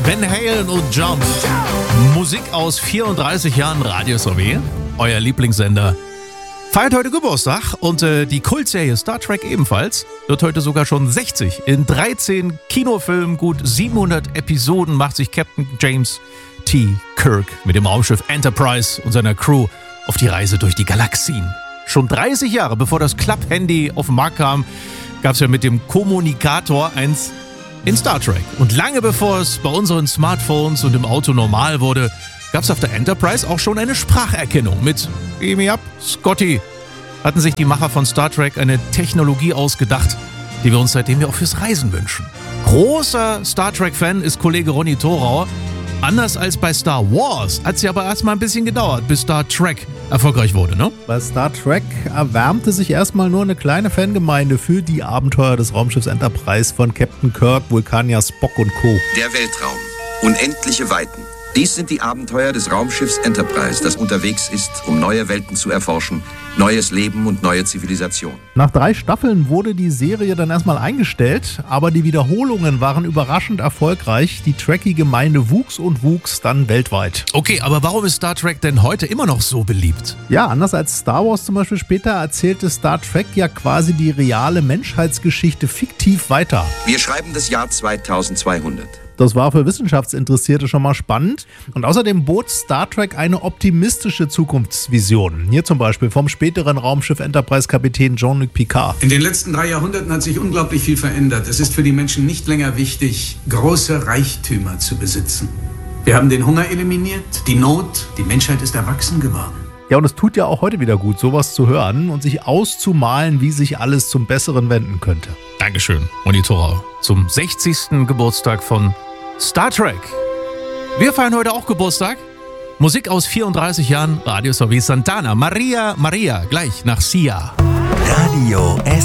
Van Halen und Jump. Musik aus 34 Jahren Radio SOW, euer Lieblingssender, feiert heute Geburtstag und die Kultserie Star Trek ebenfalls wird heute sogar schon 60. In 13 Kinofilmen, gut 700 Episoden macht sich Captain James T. Kirk mit dem Raumschiff Enterprise und seiner Crew auf die Reise durch die Galaxien. Schon 30 Jahre bevor das Club-Handy auf den Markt kam, gab es ja mit dem Kommunikator eins in Star Trek. Und lange bevor es bei unseren Smartphones und im Auto normal wurde, gab es auf der Enterprise auch schon eine Spracherkennung mit "Beam me up, Scotty". Hatten sich die Macher von Star Trek eine Technologie ausgedacht, die wir uns seitdem ja auch fürs Reisen wünschen. Großer Star Trek-Fan ist Kollege Ronny Thorau. Anders als bei Star Wars hat es ja aber erstmal ein bisschen gedauert, bis Star Trek erfolgreich wurde, ne? Bei Star Trek erwärmte sich erstmal nur eine kleine Fangemeinde für die Abenteuer des Raumschiffs Enterprise von Captain Kirk, Vulkanier Spock und Co. Der Weltraum. Unendliche Weiten. Dies sind die Abenteuer des Raumschiffs Enterprise, das unterwegs ist, um neue Welten zu erforschen, neues Leben und neue Zivilisation. Nach 3 Staffeln wurde die Serie dann erstmal eingestellt, aber die Wiederholungen waren überraschend erfolgreich. Die Trekkie-Gemeinde wuchs und wuchs dann weltweit. Okay, aber warum ist Star Trek denn heute immer noch so beliebt? Ja, anders als Star Wars zum Beispiel später erzählte Star Trek ja quasi die reale Menschheitsgeschichte fiktiv weiter. Wir schreiben das Jahr 2200. Das war für Wissenschaftsinteressierte schon mal spannend. Und außerdem bot Star Trek eine optimistische Zukunftsvision. Hier zum Beispiel vom späteren Raumschiff Enterprise-Kapitän Jean-Luc Picard. In den letzten 3 Jahrhunderten hat sich unglaublich viel verändert. Es ist für die Menschen nicht länger wichtig, große Reichtümer zu besitzen. Wir haben den Hunger eliminiert, die Not, die Menschheit ist erwachsen geworden. Ja, und es tut ja auch heute wieder gut, sowas zu hören und sich auszumalen, wie sich alles zum Besseren wenden könnte. Dankeschön, Ronny Thorau, zum 60. Geburtstag von Star Trek. Wir feiern heute auch Geburtstag. Musik aus 34 Jahren, Radio SOW Santana. Maria, Maria, gleich nach Sia. Radio